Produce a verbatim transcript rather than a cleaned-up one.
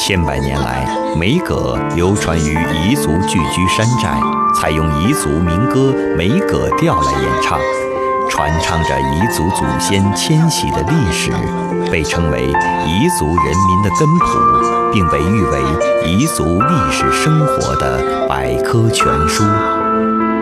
千百年来，梅葛流传于彝族聚居山寨，采用彝族民歌梅葛调来演唱，传唱着彝族祖先迁徙的历史，被称为彝族人民的根谱，并被誉为彝族历史生活的百科全书。